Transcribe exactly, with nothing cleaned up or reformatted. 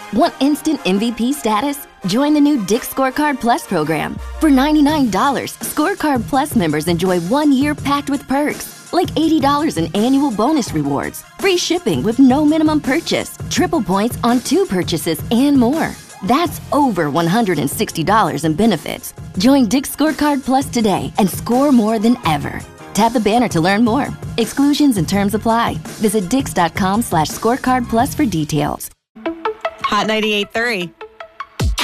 Want instant M V P status? Join the new Dick's Scorecard Plus program. For ninety-nine dollars, Scorecard Plus members enjoy one year packed with perks, like eighty dollars in annual bonus rewards, free shipping with no minimum purchase, triple points on two purchases, and more. That's over one hundred sixty dollars in benefits. Join Dick's Scorecard Plus today and score more than ever. Tap the banner to learn more. Exclusions and terms apply. Visit dix.com slash scorecard plus for details. Hot ninety-eight point three.